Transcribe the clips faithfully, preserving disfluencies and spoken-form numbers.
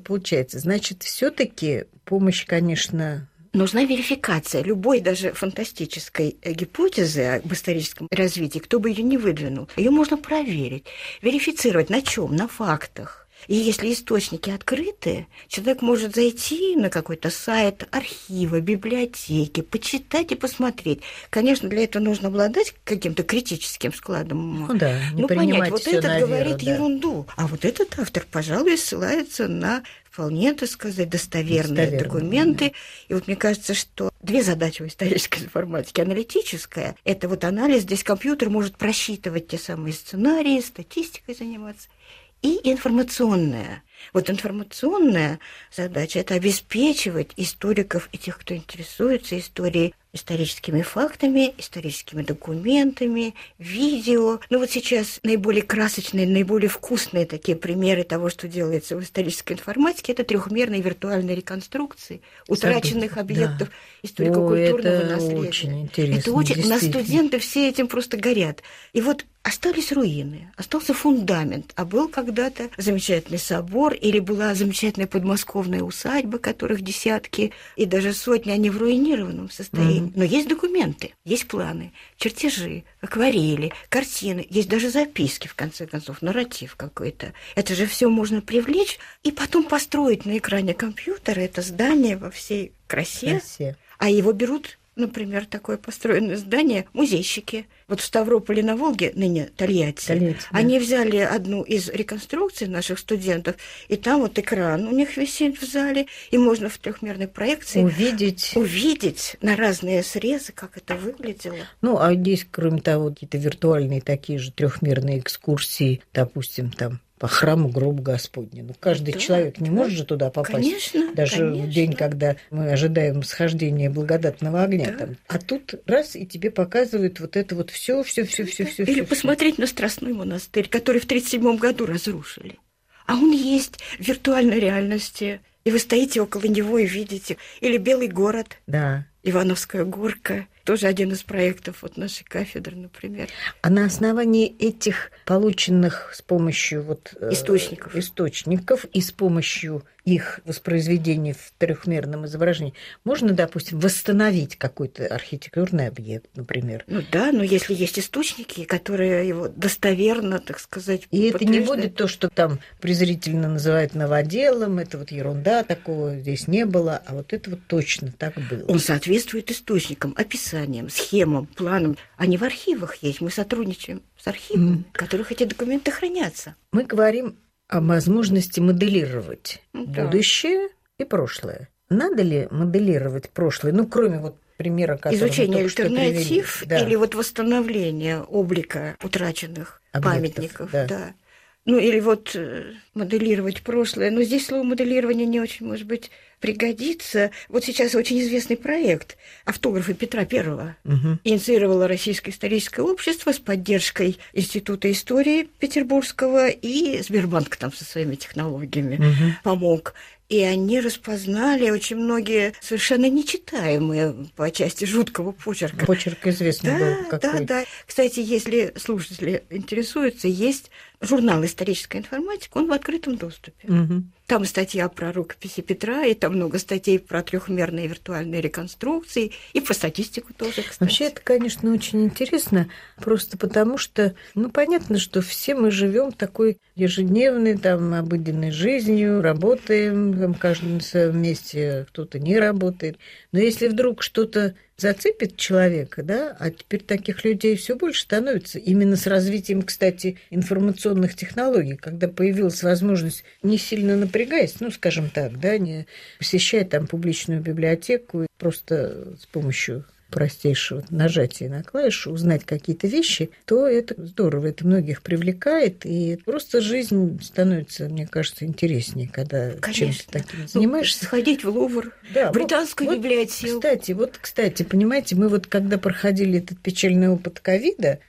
получается? Значит, все-таки помощь, конечно... Нужна верификация любой, даже фантастической гипотезы об историческом развитии, кто бы ее ни выдвинул. Ее можно проверить, верифицировать на чем? На фактах. И если источники открыты, человек может зайти на какой-то сайт архива, библиотеки, почитать и посмотреть. Конечно, для этого нужно обладать каким-то критическим складом ума. Ну да, не ну, принимать понять, вот всё этот на веру, говорит да. ерунду, а вот этот автор, пожалуй, ссылается на вполне, так сказать, достоверные, достоверные документы. Да. И вот мне кажется, что две задачи у исторической информатики. Аналитическая – это вот анализ, здесь компьютер может просчитывать те самые сценарии, статистикой заниматься. И информационная. Вот информационная задача – это обеспечивать историков и тех, кто интересуется историей, историческими фактами, историческими документами, видео. Ну вот сейчас наиболее красочные, наиболее вкусные такие примеры того, что делается в исторической информатике, это трехмерные виртуальные реконструкции утраченных Согласна. объектов да. историко-культурного О, это наследия. Очень интересно. Это очень... У нас студенты все этим просто горят. И вот остались руины, остался фундамент, а был когда-то замечательный собор или была замечательная подмосковная усадьба, которых десятки и даже сотни, они в руинированном состоянии. Mm-hmm. Но есть документы, есть планы, чертежи, акварели, картины, есть даже записки, в конце концов, нарратив какой-то. Это же все можно привлечь и потом построить на экране компьютера это здание во всей красе, красе. А его берут... Например, такое построенное здание музейщики. Вот в Ставрополе на Волге, ныне Тольятти, Тольятти да. они взяли одну из реконструкций наших студентов, и там вот экран у них висит в зале, и можно в трехмерной проекции увидеть. увидеть на разные срезы, как это выглядело. Ну, а здесь, кроме того, какие-то виртуальные такие же трехмерные экскурсии, допустим, там, по храму гроба Господня. Ну, каждый да, человек не да. может же туда попасть. Конечно, даже конечно. в день, когда мы ожидаем схождения благодатного огня. Да. Там. А тут раз, и тебе показывают вот это вот все, все, все, все, все. Или всё, посмотреть всё. на Страстной монастырь, который в тридцать седьмом году разрушили. А он есть в виртуальной реальности. И вы стоите около него и видите. Или Белый город. Да. Ивановская горка. Тоже один из проектов вот нашей кафедры, например. А на основании этих полученных с помощью вот источников, источников и с помощью их воспроизведения в трехмерном изображении можно, допустим, восстановить какой-то архитектурный объект, например? Ну да, но если есть источники, которые его достоверно, так сказать, и это не будет то, что там презрительно называют новоделом, это вот ерунда, такого здесь не было, а вот это вот точно так было. Он соответствует источникам, описаниям, схемам, планам. Они в архивах есть, мы сотрудничаем с архивами, mm. в которых эти документы хранятся. Мы говорим о возможности моделировать ну, будущее да. и прошлое. Надо ли моделировать прошлое? Ну, кроме вот примера, который изучение мы только альтернатив что привели. Или вот восстановление облика утраченных объектов, памятников. Да. Да. Ну, или вот моделировать прошлое. Но здесь слово моделирование не очень, может быть, пригодится. Вот сейчас очень известный проект «Автографы Петра Первого». Угу. Инициировало Российское историческое общество с поддержкой Института истории Петербургского, и Сбербанк там со своими технологиями угу. помог. И они распознали очень многие совершенно нечитаемые по части жуткого почерка. Почерк известный да, был какой. Да, да. Кстати, если слушатели интересуются, есть журнал «Историческая информатика», он в открытом доступе. Угу. Там статья про рукописи Петра, и там много статей про трехмерные виртуальные реконструкции, и про статистику тоже, кстати. Вообще, это, конечно, очень интересно, просто потому что, ну, понятно, что все мы живем такой ежедневной, там, обыденной жизнью, работаем, там, каждый на своем месте, кто-то не работает. Но если вдруг что-то зацепит человека, да, а теперь таких людей все больше становится, именно с развитием, кстати, информационных технологий, когда появилась возможность, не сильно напрягаясь, ну, скажем так, да, не посещая там публичную библиотеку, просто с помощью простейшего нажатия на клавишу узнать какие-то вещи, то это здорово, это многих привлекает, и просто жизнь становится, мне кажется, интереснее, когда Конечно. чем-то таким занимаешься. Ну, сходить в Лувр, да, в британскую вот, библиотеку. Кстати, вот, кстати, понимаете, мы вот когда проходили этот печальный опыт ковида,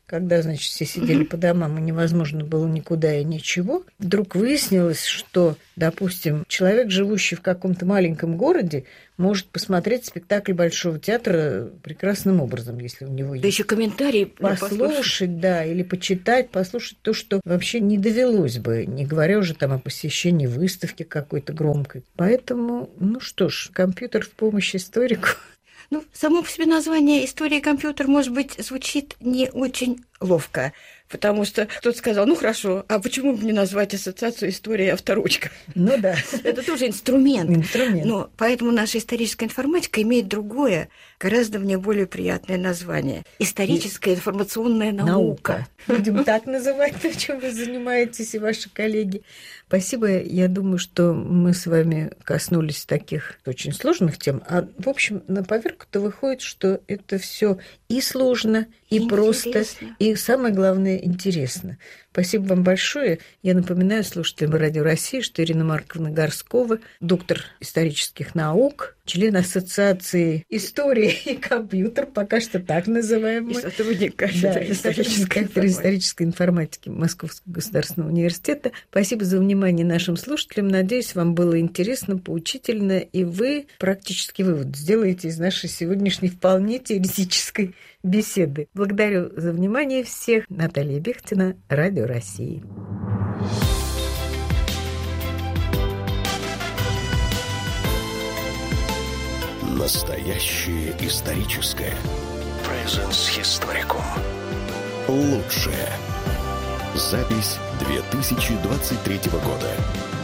когда, значит, все сидели по домам, и невозможно было никуда и ничего, вдруг выяснилось, что, допустим, человек, живущий в каком-то маленьком городе, может посмотреть спектакль Большого театра прекрасным образом, если у него есть. Да еще комментарии послушать, послушать, да, или почитать, послушать то, что вообще не довелось бы, не говоря уже там о посещении выставки какой-то громкой. Поэтому, ну что ж, компьютер в помощь историку. Ну, само по себе название «История и компьютер», может быть, звучит не очень ловко, потому что кто-то сказал, ну хорошо, а почему бы не назвать ассоциацию «История и авторучка»? Ну да. Это тоже инструмент. Инструмент. Но поэтому наша историческая информатика имеет другое, гораздо мне более приятное название – историческая информационная наука. Будем так называть то, чем вы занимаетесь, и ваши коллеги. Спасибо. Я думаю, что мы с вами коснулись таких очень сложных тем. А, в общем, на поверку-то выходит, что это все и сложно, и интересно. Просто, и самое главное, интересно. Спасибо вам большое. Я напоминаю слушателям Радио России, что Ирина Марковна Горскова, доктор исторических наук, член Ассоциации истории и компьютер, пока что так называемый. И сотрудник кафедры да, исторической, исторической информатики Московского государственного университета. Спасибо за внимание нашим слушателям. Надеюсь, вам было интересно, поучительно, и вы практически вывод сделаете из нашей сегодняшней вполне теоретической беседы. Благодарю за внимание всех. Наталья Бехтина, Радио России. Настоящее историческое. Presence Historicum. Лучшее. Запись две тысячи двадцать третьего года.